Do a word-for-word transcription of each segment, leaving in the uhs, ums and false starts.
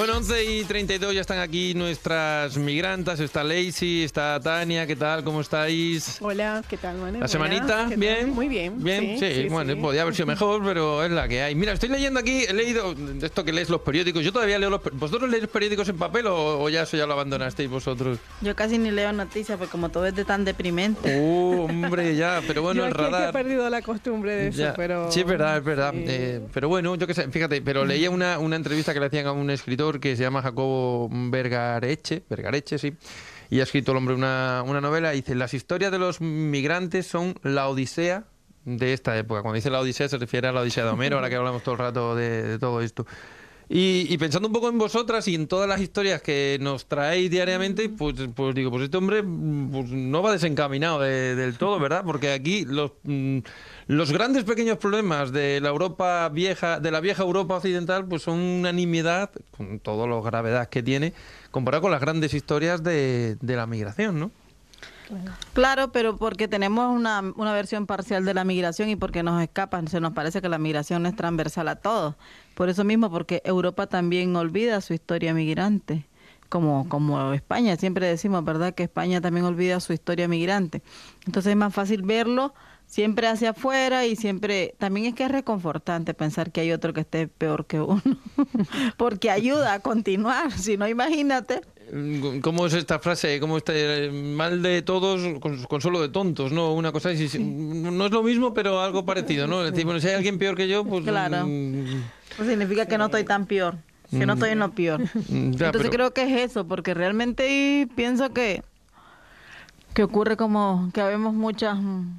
Bueno, once y treinta y dos ya están aquí nuestras migrantas. Está Lacey, está Tania. ¿Qué tal? ¿Cómo estáis? Hola, ¿qué tal, Mane? ¿La semanita? ¿Qué ¿Bien? tal? Muy bien. Bien, sí, sí, sí bueno, sí. Podía haber sido mejor, pero es la que hay. Mira, estoy leyendo aquí, he leído de esto que lees los periódicos. Yo todavía leo los periódicos. ¿Vosotros leéis periódicos en papel o, o ya eso ya lo abandonasteis vosotros? Yo casi ni leo noticias, porque como todo es de tan deprimente. Uh, hombre, ya, pero bueno, yo el aquí radar... es que he perdido la costumbre de eso, ya. pero... Sí, es verdad, es verdad. Sí. Eh, pero bueno, yo qué sé, fíjate, pero leía una, una entrevista que le hacían a un escritor que se llama Jacobo Vergareche, Vergareche, sí, y ha escrito el hombre una, una novela y dice: las historias de los migrantes son la odisea de esta época. Cuando dice la odisea se refiere a la odisea de Homero, ahora que hablamos todo el rato de, de todo esto. Y, y pensando un poco en vosotras y en todas las historias que nos traéis diariamente, pues, pues digo, pues este hombre pues no va desencaminado de, del todo, ¿verdad? Porque aquí los, los grandes pequeños problemas de la Europa vieja, de la vieja Europa occidental, pues son una nimiedad, con toda la gravedad que tiene, comparado con las grandes historias de, de la migración, ¿no? Claro, pero porque tenemos una, una versión parcial de la migración y porque nos escapan, se nos parece que la migración es transversal a todos. Por eso mismo, porque Europa también olvida su historia migrante, como, como España. Siempre decimos, ¿verdad?, que España también olvida su historia migrante. Entonces es más fácil verlo siempre hacia afuera y siempre... También es que es reconfortante pensar que hay otro que esté peor que uno, porque ayuda a continuar. Si no, imagínate... ¿Cómo es esta frase? ¿Cómo este mal de todos, consuelo de tontos? ¿No? Una cosa así, no es lo mismo, pero algo parecido, ¿no? Es decir, bueno, si hay alguien peor que yo, pues... Claro. Mmm... Pues significa que no estoy tan peor, que no estoy en lo peor. Ya, Entonces pero... creo que es eso, porque realmente pienso que, que ocurre como que habemos muchas...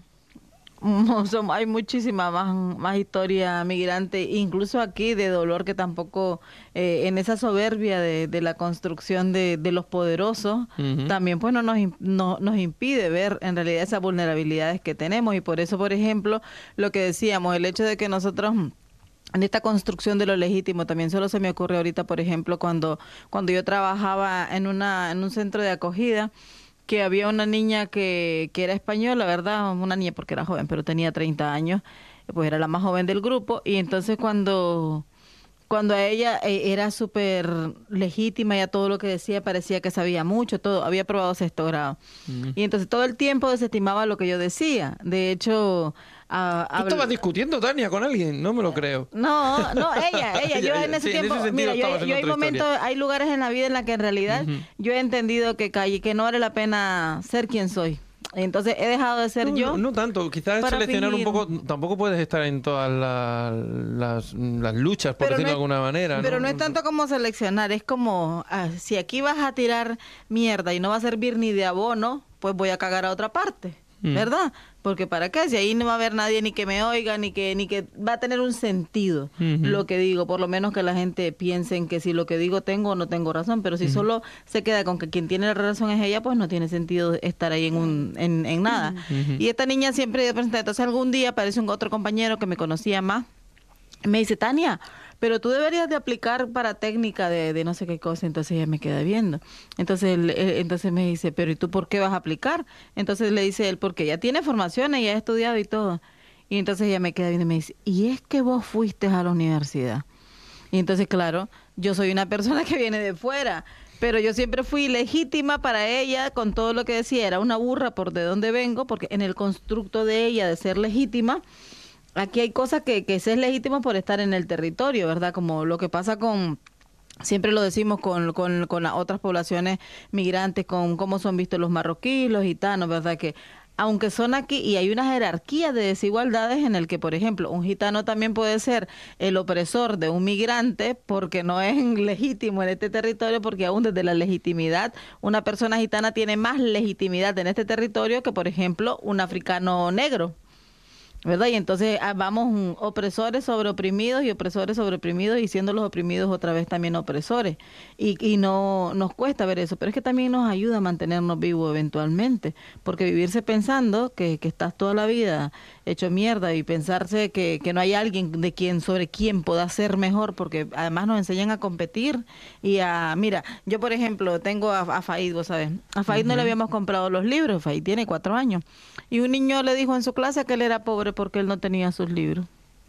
Hay muchísima más, más historia migrante, incluso aquí de dolor, que tampoco eh, en esa soberbia de, de la construcción de, de los poderosos, uh-huh. también pues no nos, no, nos impide ver en realidad esas vulnerabilidades que tenemos. Y por eso, por ejemplo, lo que decíamos, el hecho de que nosotros... en esta construcción de lo legítimo, también solo se me ocurre ahorita, por ejemplo, cuando, cuando yo trabajaba en, una, en un centro de acogida, que había una niña que, que era española, ¿verdad? Una niña porque era joven, pero tenía treinta años, pues era la más joven del grupo, y entonces cuando... Cuando a ella eh, era súper legítima, ya todo lo que decía parecía que sabía mucho, todo, había probado sexto grado. Uh-huh. Y entonces todo el tiempo desestimaba lo que yo decía. De hecho... Uh, ¿Tú estabas discutiendo, Tania, con alguien? No me lo creo. No, no, ella, ella. Yo en ese sí, tiempo, en ese mira, yo, yo hay momentos, hay lugares en la vida en la que en realidad uh-huh. yo he entendido que, que no vale la pena ser quien soy. Entonces he dejado de ser no, yo. No, no tanto, quizás seleccionar fingir. un poco, tampoco puedes estar en todas la, las, las luchas, por pero decirlo no es, de alguna manera. Pero no, no es tanto como seleccionar, es como, ah, si aquí vas a tirar mierda y no va a servir ni de abono, pues voy a cagar a otra parte, mm. ¿verdad? Porque ¿para qué? Si ahí no va a haber nadie ni que me oiga, ni que ni que va a tener un sentido uh-huh. lo que digo, por lo menos que la gente piense en que si lo que digo tengo o no tengo razón, pero si uh-huh. solo se queda con que quien tiene la razón es ella, pues no tiene sentido estar ahí en un en, en nada. Uh-huh. Y esta niña siempre, entonces algún día aparece un otro compañero que me conocía más, me dice: Tania, pero tú deberías de aplicar para técnica de, de no sé qué cosa. Entonces ella me queda viendo. Entonces él, él, entonces me dice: pero ¿y tú por qué vas a aplicar? Entonces le dice él: porque ella tiene formación, ella ha estudiado y todo. Y entonces ella me queda viendo y me dice: ¿y es que vos fuiste a la universidad? Y entonces, claro, yo soy una persona que viene de fuera, pero yo siempre fui legítima para ella con todo lo que decía. Era una burra por de dónde vengo, porque en el constructo de ella de ser legítima, aquí hay cosas que, que se es legítimo por estar en el territorio, ¿verdad? Como lo que pasa con, siempre lo decimos con, con, con las otras poblaciones migrantes, con cómo son vistos los marroquíes, los gitanos, ¿verdad? Que aunque son aquí, y hay una jerarquía de desigualdades en el que, por ejemplo, un gitano también puede ser el opresor de un migrante porque no es legítimo en este territorio, porque aún desde la legitimidad, una persona gitana tiene más legitimidad en este territorio que, por ejemplo, un africano negro, ¿verdad? Y entonces vamos opresores sobre oprimidos y opresores sobre oprimidos, y siendo los oprimidos otra vez también opresores. Y, y no nos cuesta ver eso, pero es que también nos ayuda a mantenernos vivos eventualmente, porque vivirse pensando que, que estás toda la vida hecho mierda y pensarse que, que no hay alguien de quien sobre quien pueda ser mejor, porque además nos enseñan a competir y a... Mira, yo por ejemplo tengo a, a Faid, vos sabés, a Faid uh-huh. no le habíamos comprado los libros, Faid tiene cuatro años, y un niño le dijo en su clase que él era pobre porque él no tenía sus libros.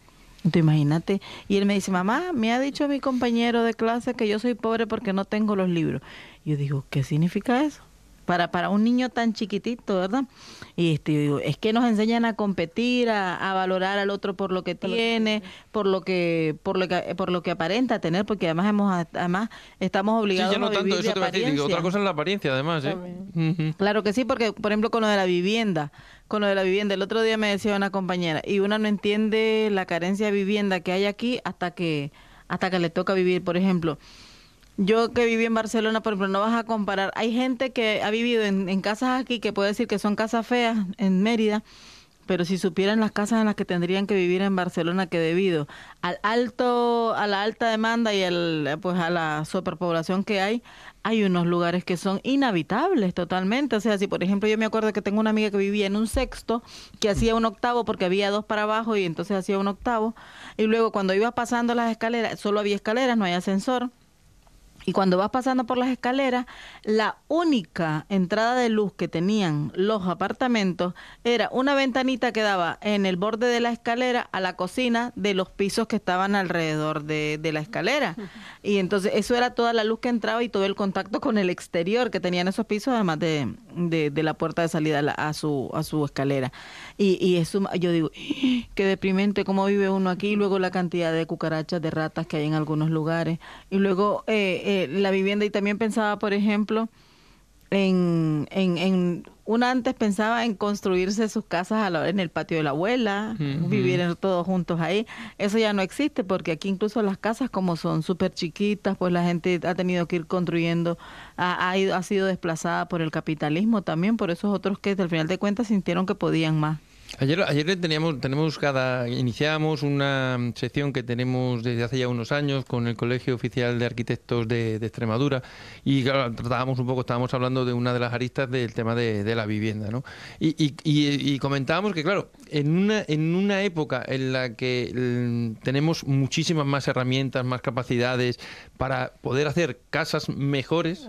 Entonces, imagínate. Y él me dice, mamá, me ha dicho mi compañero de clase que yo soy pobre porque no tengo los libros. Yo digo, ¿qué significa eso? Para, para un niño tan chiquitito, ¿verdad? Y este, yo digo, es que nos enseñan a competir, a, a valorar al otro por lo que tiene, por lo que, por lo que, por lo que aparenta tener, porque además hemos, además estamos Sí, obligados ya no a tanto, vivir eso de te va a decir, digo, apariencia. otra cosa es la apariencia, además, ¿eh? También. Ujú. Claro que sí, porque por ejemplo con lo de la vivienda, con lo de la vivienda, el otro día me decía una compañera, y una no entiende la carencia de vivienda que hay aquí hasta que, hasta que le toca vivir, por ejemplo. Yo que viví en Barcelona, por ejemplo, no vas a comparar. Hay gente que ha vivido en, en casas aquí que puede decir que son casas feas en Mérida, pero si supieran las casas en las que tendrían que vivir en Barcelona, que debido al alto, a la alta demanda y al, pues a la superpoblación que hay, hay unos lugares que son inhabitables totalmente. O sea, si por ejemplo yo me acuerdo que tengo una amiga que vivía en un sexto, que hacía un octavo porque había dos para abajo y entonces hacía un octavo, y luego cuando ibas pasando las escaleras, solo había escaleras, no hay ascensor. Y cuando vas pasando por las escaleras, la única entrada de luz que tenían los apartamentos era una ventanita que daba en el borde de la escalera a la cocina de los pisos que estaban alrededor de, de la escalera. Y entonces eso era toda la luz que entraba y todo el contacto con el exterior que tenían esos pisos, además de, de, de la puerta de salida a, la- a su a su escalera. Y, y eso, yo digo, ¡ah! Qué deprimente cómo vive uno aquí, y luego la cantidad de cucarachas, de ratas que hay en algunos lugares. Y luego eh, eh, la vivienda, y también pensaba, por ejemplo, en, en, en una antes pensaba en construirse sus casas a la- en el patio de la abuela, Ujú. vivir en- todos juntos ahí. Eso ya no existe porque aquí incluso las casas como son súper chiquitas, pues la gente ha tenido que ir construyendo, ha, ha, ido- ha sido desplazada por el capitalismo también, por esos otros que al final de cuentas sintieron que podían más. Ayer, ayer teníamos, tenemos cada, iniciamos una sección que tenemos desde hace ya unos años con el Colegio Oficial de Arquitectos de, de Extremadura, y claro, tratábamos un poco, estábamos hablando de una de las aristas del tema de, de la vivienda, ¿no? Y, y, y- y comentábamos que, claro, en una, en una época en la que mm, tenemos muchísimas más herramientas, más capacidades para poder hacer casas mejores,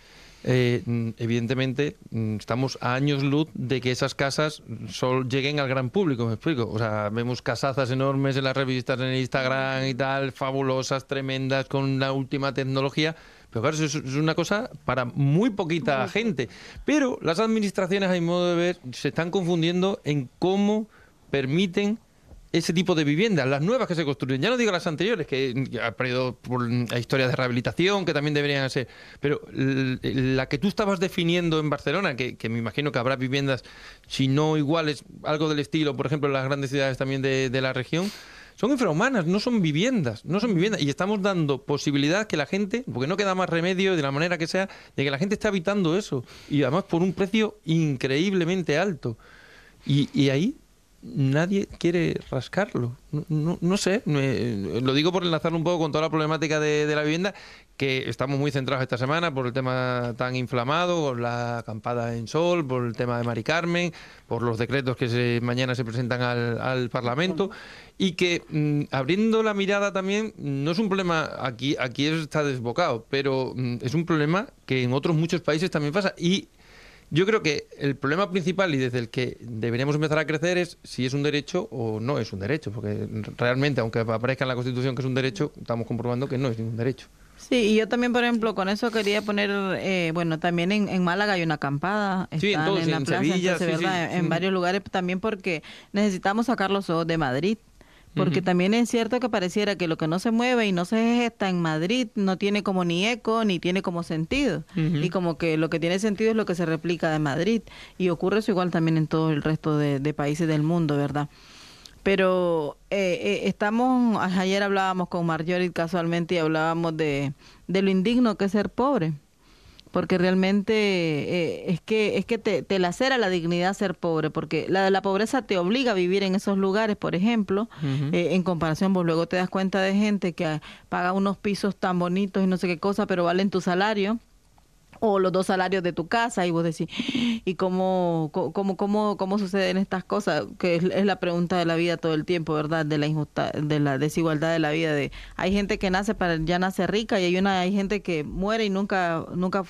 eh, mm, evidentemente mm, estamos a años luz de que esas casas solo lleguen al gran público, me explico. O sea, vemos casazas enormes en las revistas, en el Instagram y tal, fabulosas, tremendas, con la última tecnología. Pero claro, eso es es una cosa para muy poquita gente. Pero las administraciones, a mi modo de ver, se están confundiendo en cómo permiten ese tipo de viviendas, las nuevas que se construyen. Ya no digo las anteriores, que ha perdido por la historia de rehabilitación, que también deberían ser, pero l- la que tú estabas definiendo en Barcelona, que, que me imagino que habrá viviendas, si no iguales, algo del estilo, por ejemplo, en las grandes ciudades también de, de la región, son infrahumanas, no son viviendas, no son viviendas. Y estamos dando posibilidad que la gente, porque no queda más remedio, de la manera que sea, de que la gente esté habitando eso. Y además por un precio increíblemente alto. Y, y ahí nadie quiere rascarlo. No, no, no sé, me- lo digo por enlazarlo un poco con toda la problemática de, de la vivienda, que estamos muy centrados esta semana por el tema tan inflamado, por la acampada en Sol, por el tema de Mari Carmen, por los decretos que se, mañana se presentan al, al Parlamento, y que mm, abriendo la mirada también, no es un problema, aquí, aquí está desbocado, pero mm, es un problema que en otros muchos países también pasa. Y yo creo que el problema principal y desde el que deberíamos empezar a crecer es si es un derecho o no es un derecho, porque realmente, aunque aparezca en la Constitución que es un derecho, estamos comprobando que no es ningún derecho. Sí, y yo también, por ejemplo, con eso quería poner, eh, bueno, también en, en Málaga hay una acampada, Sí, en están todos, en la en plaza, Sevilla, entonces, sí, ¿verdad? sí, En sí. varios lugares también porque necesitamos sacar los ojos de Madrid, porque Ujú. también es cierto que pareciera que lo que no se mueve y no se gesta en Madrid no tiene como ni eco ni tiene como sentido, Ujú. y como que lo que tiene sentido es lo que se replica de Madrid, y ocurre eso igual también en todo el resto de, de países del mundo, ¿verdad? Pero eh, eh, estamos, ayer hablábamos con Marjorie casualmente y hablábamos de, de lo indigno que es ser pobre, porque realmente eh, es que es que te, te lacera la dignidad ser pobre, porque la, la pobreza te obliga a vivir en esos lugares, por ejemplo, Ujú. eh, en comparación, vos luego te das cuenta de gente que ah, paga unos pisos tan bonitos y no sé qué cosa, pero valen tu salario o los dos salarios de tu casa, y vos decís, ¿y cómo, co- cómo, cómo, cómo suceden estas cosas? Que es, es la pregunta de la vida todo el tiempo, ¿verdad? De la injusta, de la desigualdad de la vida. De hay gente que nace para ya nace rica, y hay una hay gente que muere y nunca nunca